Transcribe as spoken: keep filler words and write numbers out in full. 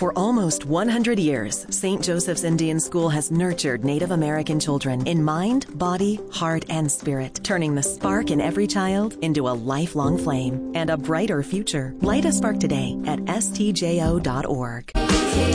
For almost one hundred years, Saint Joseph's Indian School has nurtured Native American children in mind, body, heart, and spirit, turning the spark in every child into a lifelong flame and a brighter future. Light a spark today at S T J O dot org.